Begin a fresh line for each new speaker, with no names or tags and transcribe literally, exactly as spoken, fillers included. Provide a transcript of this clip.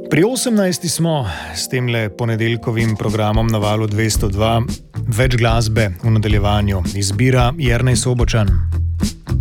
Pri osemnajsti smo s temle ponedeljkovim programom na valu dvesto dva, več glasbe v nadaljevanju, izbira Jernej Sobočan.